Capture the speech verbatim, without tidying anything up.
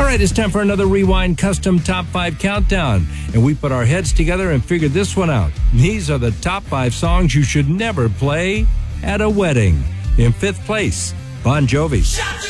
right, it's time for another Rewind Custom Top five Countdown. And we put our heads together and figured this one out. These are the top five songs you should never play at a wedding. In fifth place, Bon Jovi.